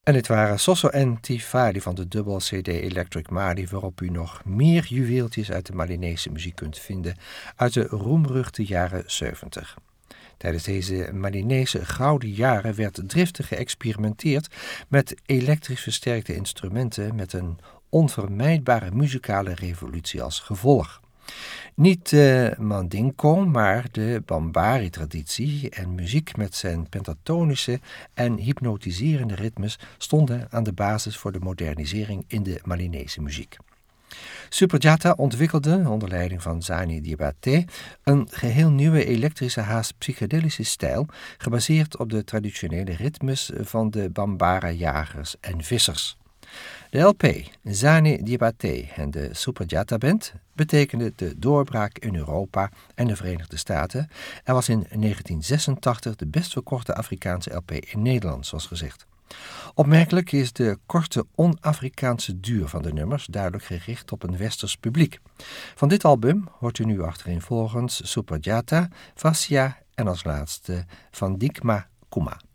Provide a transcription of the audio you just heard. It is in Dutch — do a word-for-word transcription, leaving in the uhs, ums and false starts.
En dit waren Sosso en Tifali van de dubbel C D Electric Mali, waarop u nog meer juweeltjes uit de Malinese muziek kunt vinden uit de roemruchte jaren zeventig. Tijdens deze Malinese gouden jaren werd driftig geëxperimenteerd met elektrisch versterkte instrumenten met een onvermijdbare muzikale revolutie als gevolg. Niet de mandinko, maar de Bambari-traditie en muziek met zijn pentatonische en hypnotiserende ritmes stonden aan de basis voor de modernisering in de Malinese muziek. Superdjata ontwikkelde, onder leiding van Zani Diabaté, een geheel nieuwe elektrische haast psychedelische stijl, gebaseerd op de traditionele ritmes van de Bambara-jagers en vissers. De L P, Zani Diabaté en de Superdjata Band betekende de doorbraak in Europa en de Verenigde Staten en was in negentien zesentachtig de best verkochte Afrikaanse L P in Nederland, zoals gezegd. Opmerkelijk is de korte on-Afrikaanse duur van de nummers, duidelijk gericht op een westers publiek. Van dit album hoort u nu achtereenvolgens Superdjata, Fassia en als laatste Van Dikma Kuma.